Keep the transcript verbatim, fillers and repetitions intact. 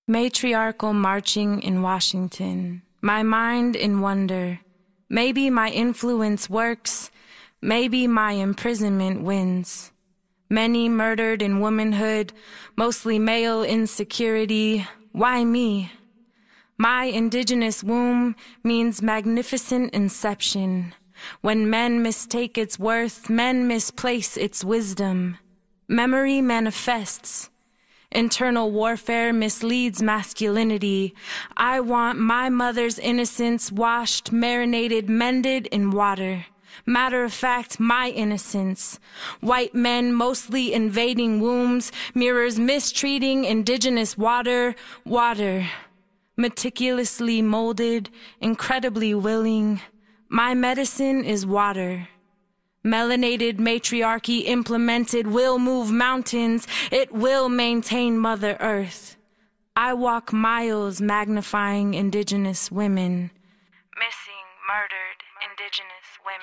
Matriarchal marching in Washington, my mind in wonder. Maybe my influence works, maybe my imprisonment wins. Many murdered in womanhood, mostly male insecurity. Why me? My indigenous womb means magnificent inception. When men mistake its worth, men misplace its wisdom. Memory manifests. Internal warfare misleads masculinity. I want my mother's innocence washed, marinated, mended in water. Matter of fact, my innocence. White men mostly invading wombs, mirrors mistreating indigenous water, water. Meticulously molded, incredibly willing. My medicine is water. Melanated matriarchy implemented will move mountains. It will maintain Mother Earth. I walk miles magnifying indigenous women. Missing, murdered indigenous women.